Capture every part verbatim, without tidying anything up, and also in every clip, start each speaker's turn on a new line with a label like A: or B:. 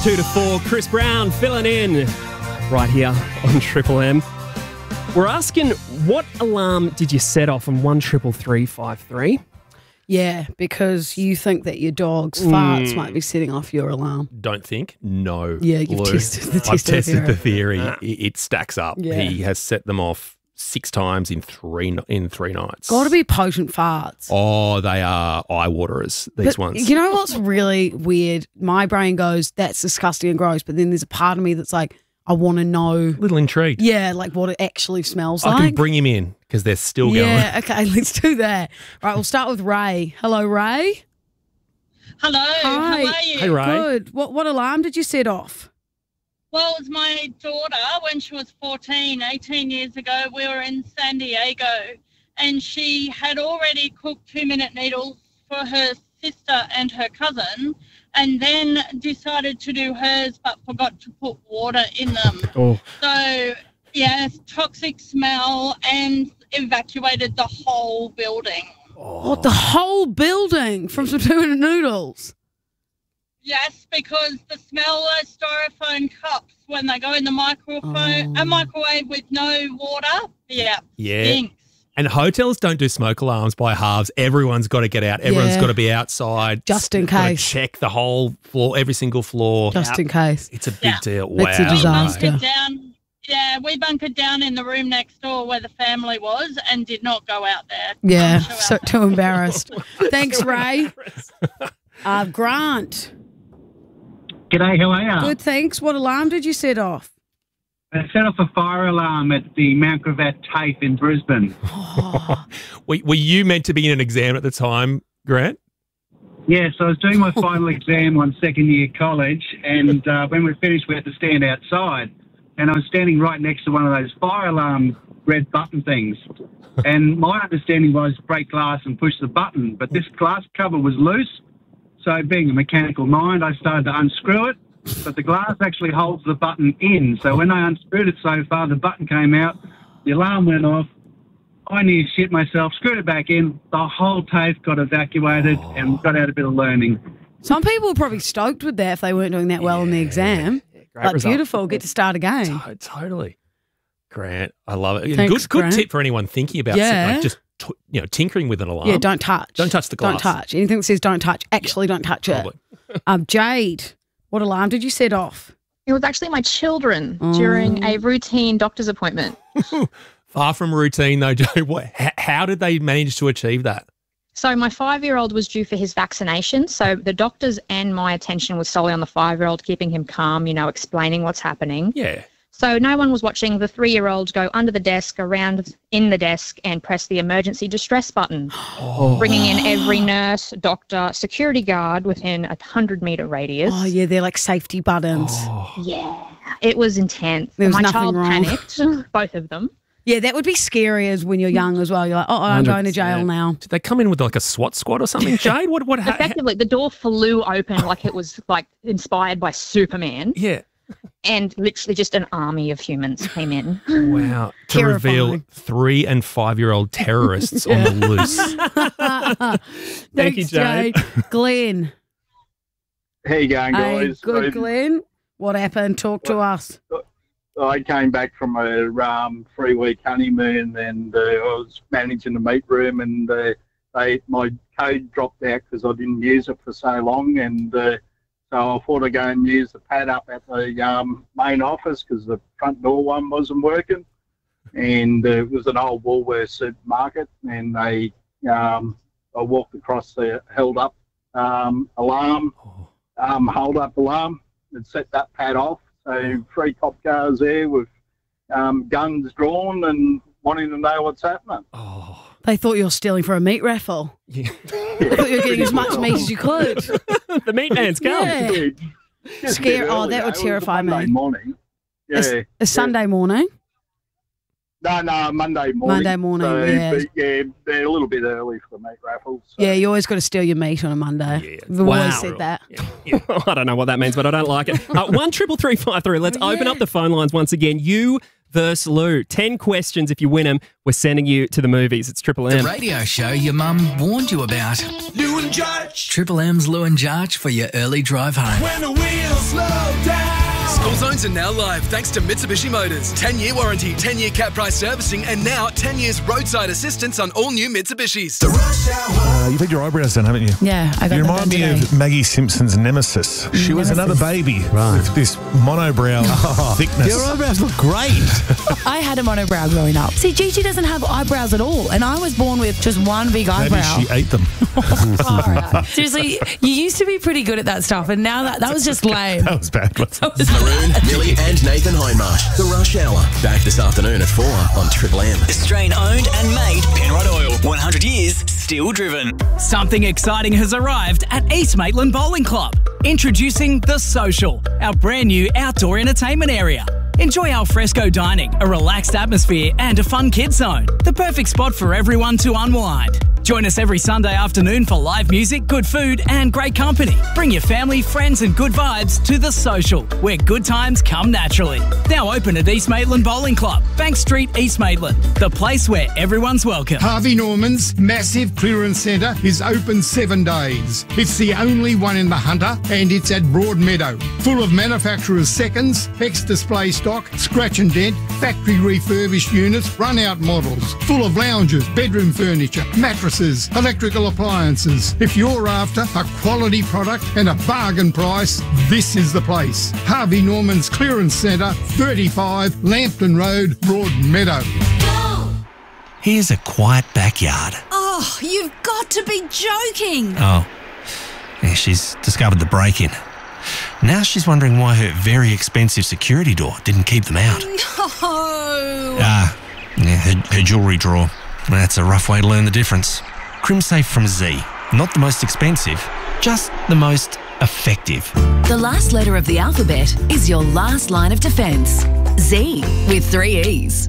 A: Two to four, Chris Brown filling in right here on Triple M. We're asking, what alarm did you set off on one triple three five three?
B: Yeah, because you think that your dog's farts might be setting off your alarm.
C: Don't think. No.
B: Yeah, you've
C: Lou.
B: tested the
C: I've
B: tested
C: tested the
B: theory.
C: theory. It, it stacks up.
B: Yeah.
C: He has set them off six times in three in three nights.
B: Got to be potent farts.
C: Oh, they are eye waterers, these
B: But
C: ones.
B: you know what's really weird? My brain goes, that's disgusting and gross, but then there's a part of me that's like, I want to know.
C: Little intrigued.
B: Yeah, like what it actually smells
C: I
B: like.
C: can bring him in because they're still going.
B: Yeah, okay, let's do that. All right, we'll start with Ray. Hello, Ray.
D: Hello,
B: Hi.
D: how are you?
C: Hey, Ray.
B: Good. What what alarm did you set off?
D: Well, it was my daughter when she was fourteen, eighteen years ago. We were in San Diego and she had already cooked two-minute needles for her sister and her cousin and then decided to do hers but forgot to put water in them.
A: Oh.
D: So, yeah, toxic smell and evacuated the whole building.
B: What, the whole building from some two-minute noodles?
D: Yes, because the smell of styrofoam cups when they go in the microphone,
B: Oh.
D: a microwave with no water, yeah,
C: Yeah.
D: stinks.
C: And hotels don't do smoke alarms by halves. Everyone's got to get out. Everyone's
B: Yeah.
C: got to be outside.
B: Just in
C: Gotta
B: case.
C: check the whole floor, every single floor.
B: Just in case.
C: It's a big
D: Yeah.
C: deal. Wow.
B: It's a
D: We
B: disaster.
D: bunkered down, yeah, we bunkered down in the room next door where the family was and did not go out there.
B: Yeah,
D: Show
B: so
D: out.
B: too embarrassed. Thanks, Ray. Uh, Grant.
E: G'day, how are you?
B: Good, thanks. What alarm did you set off?
E: I set off a fire alarm at the Mount Gravatt TAFE in Brisbane.
C: Were, were you meant to be in an exam at the time, Grant?
E: Yes, I was doing my final exam on second year college, and uh, when we finished, we had to stand outside. And I was standing right next to one of those fire alarm red button things. And my understanding was break glass and push the button, but this glass cover was loose. So being a mechanical mind, I started to unscrew it, but the glass actually holds the button in. So when I unscrewed it so far, the button came out, the alarm went off. I nearly shit myself, screwed it back in. The whole TAFE got evacuated and got out a bit of learning.
B: Some people were probably stoked with that if they weren't doing that well in the exam.
C: Yeah, great
B: But
C: result.
B: beautiful, get to start again.
C: To- Totally. Grant, I love it.
B: Thanks,
C: good good
B: Grant.
C: tip for anyone thinking about
B: Yeah.
C: like just t- you know tinkering with an alarm.
B: Yeah, don't touch.
C: Don't touch the
B: Don't
C: glass.
B: touch. Anything that says don't touch, actually don't touch it.
C: Probably.
B: Um, Jade, what alarm did you set off?
F: It was actually my children
B: Oh.
F: during a routine doctor's appointment.
C: Far from routine though, Joe. What, how, how did they manage to achieve that?
F: So my five-year-old was due for his vaccination. So the doctors and my attention was solely on the five-year-old, keeping him calm, you know, explaining what's happening.
C: Yeah.
F: So no one was watching the three-year-old go under the desk, around in the desk, and press the emergency distress button, bringing in every nurse, doctor, security guard within a hundred-metre radius.
B: Oh, yeah, they're like safety buttons.
F: Yeah. It was intense.
B: There was
F: my
B: nothing
F: child
B: wrong.
F: panicked, both of them.
B: Yeah, that would be scary as when you're young as well. You're like, oh, I'm going to jail now.
C: Did they come in with like a SWAT squad or something, Jade? What? What? ha-
F: Effectively, the door flew open like it was like inspired by Superman,
C: yeah.
F: and literally just an army of humans came in.
C: Wow. To
B: Terrifying.
C: reveal three and five-year-old terrorists on the loose.
A: Thank you,
B: Thanks,
A: Jade.
B: Glenn.
G: How you going,
B: Hey,
G: guys?
B: good,
G: I,
B: Glenn. What happened? Talk to us.
G: I came back from a um, three-week honeymoon, and uh, I was managing the meat room, and uh, they my code dropped out because I didn't use it for so long, and uh, so I thought I'd go and use the pad up at the um, main office because the front door one wasn't working, and uh, it was an old Woolworths supermarket, and they um, I walked across the held up um, alarm, um, hold up alarm, and set that pad off. So three cop cars there with um, guns drawn and wanting to know what's happening.
C: Oh.
B: They thought you were stealing for a meat raffle.
C: Yeah.
B: They thought you were getting as much meat as you could.
A: The meat man's come.
B: Yeah.
G: Dude, just a bit
B: Scare- oh,
G: early,
B: that would
G: though. It was a
B: terrify
G: Monday
B: me.
G: morning. Yeah.
B: A, a Sunday morning.
G: No, no, Monday morning.
B: Monday morning,
G: so,
B: yeah.
G: But yeah, they're a little bit early for the meat raffles. So.
B: Yeah, you always got to steal your meat on a Monday.
C: Yeah.
B: We've
A: Wow.
B: always said that.
A: I don't know what that means, but I don't like it. Uh, one triple three five three. Let's
B: Oh,
A: open
B: yeah.
A: up the phone lines once again. You versus Lou. Ten questions. If you win them, we're sending you to the movies. It's Triple M.
H: The radio show your mum warned you about.
I: Lou and Jarch.
H: Triple M's Lou and Jarch for your early drive home.
I: When the wheels slow down.
J: School zones are now live thanks to Mitsubishi Motors. ten-year warranty, ten-year cap price servicing, and now ten years roadside assistance on all new Mitsubishis.
I: The rush hour.
K: Uh, you've had your eyebrows done, haven't you?
B: Yeah, I got
K: You
B: that
K: remind
B: done
K: me
B: today.
K: of Maggie Simpson's nemesis. She was
B: Nemesis.
K: another baby
L: Right.
K: with this monobrow thickness.
L: Your eyebrows look great.
B: I had a monobrow growing up. See, Gigi doesn't have eyebrows at all, and I was born with just one big
K: Maybe
B: eyebrow.
K: she ate them.
B: Seriously, you used to be pretty good at that stuff, and now that that was just lame.
K: That was bad.
M: Maroon, Millie and Nathan Hindmarsh. The Rush Hour. Back this afternoon at four on Triple M.
N: Australian owned and made Penrod Oil. one hundred years still driven.
O: Something exciting has arrived at East Maitland Bowling Club. Introducing The Social, our brand new outdoor entertainment area. Enjoy al fresco dining, a relaxed atmosphere, and a fun kids zone. The perfect spot for everyone to unwind. Join us every Sunday afternoon for live music, good food, and great company. Bring your family, friends, and good vibes to The Social, where good times come naturally. Now open at East Maitland Bowling Club, Bank Street, East Maitland. The place where everyone's welcome.
P: Harvey Norman's massive clearance centre is open seven days. It's the only one in the Hunter, and it's at Broadmeadow. Full of manufacturer's seconds, ex-display stock, scratch and dent, factory refurbished units, run-out models. Full of lounges, bedroom furniture, mattresses, electrical appliances. If you're after a quality product and a bargain price, this is the place. Harvey Norman's Clearance Centre, thirty-five Lambton Road, Broadmeadow.
Q: Here's a quiet backyard.
R: Oh, you've got to be joking.
Q: Oh, yeah, she's discovered the break-in. Now she's wondering why her very expensive security door didn't keep them out.
R: No.
Q: Ah, yeah, her, her jewellery drawer. That's a rough way to learn the difference. CrimSafe from Z. Not the most expensive, just the most effective.
S: The last letter of the alphabet is your last line of defence. Z with three E's.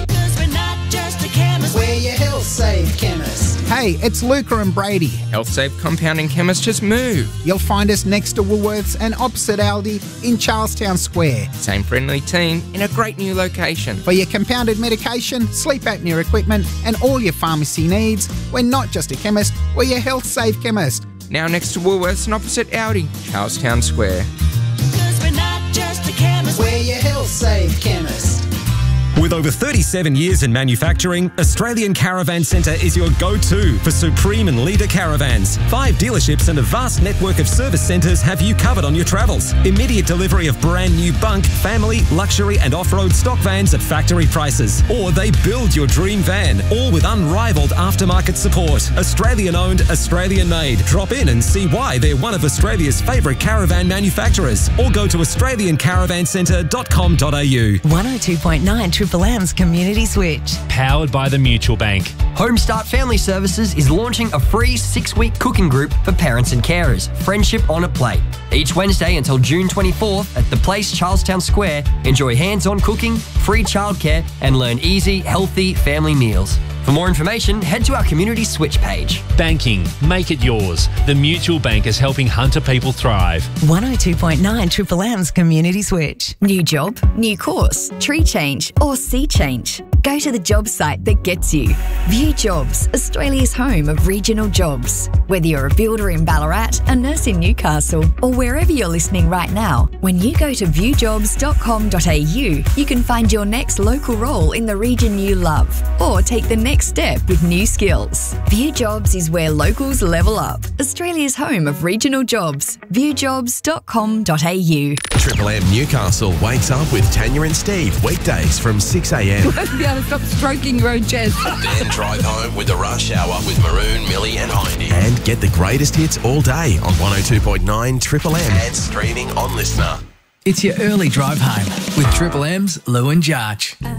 T: We're your health safe chemist.
U: Hey, it's Luca and Brady.
V: Health Safe Compounding Chemist just moved.
U: You'll find us next to Woolworths and opposite Aldi in Charlestown Square.
V: Same friendly team in a great new location.
U: For your compounded medication, sleep apnea equipment, and all your pharmacy needs, we're not just a chemist, we're your health safe chemist.
V: Now next to Woolworths and opposite Aldi, Charlestown Square.
T: We're not just a chemist. We're your health safe chemist.
W: With over thirty-seven years in manufacturing, Australian Caravan Centre is your go-to for Supreme and Leader caravans. Five dealerships and a vast network of service centres have you covered on your travels. Immediate delivery of brand new bunk, family, luxury and off-road stock vans at factory prices. Or they build your dream van, all with unrivaled aftermarket support. Australian-owned, Australian-made. Drop in and see why they're one of Australia's favourite caravan manufacturers. Or go to australian caravan centre dot com dot a u.
S: one oh two point nine Triple M's Community Switch.
C: Powered by the Mutual Bank.
X: Homestart Family Services is launching a free six-week cooking group for parents and carers, Friendship on a Plate. Each Wednesday until June twenty-fourth at The Place, Charlestown Square, enjoy hands-on cooking, free childcare, and learn easy, healthy family meals. For more information, head to our Community Switch page.
C: Banking. Make it yours. The Mutual Bank is helping Hunter people thrive.
S: one oh two point nine Triple M's Community Switch.
Y: New job, new course, tree change or sea change. Go to the job site that gets you. View Jobs, Australia's home of regional jobs. Whether you're a builder in Ballarat, a nurse in Newcastle, or wherever you're listening right now, when you go to view jobs dot com dot a u, you can find your next local role in the region you love, or take the next step with new skills. View Jobs is where locals level up. Australia's home of regional jobs. view jobs dot com dot a u.
M: Triple M Newcastle wakes up with Tanya and Steve weekdays from six a m.
B: Be able to stop stroking your own chest.
M: Then drive home with the Rush Hour with Maroon, Millie and Hindy. And get the greatest hits all day on one oh two point nine Triple M and streaming on Listener.
H: It's your early drive home with Triple M's Lou and Jarch.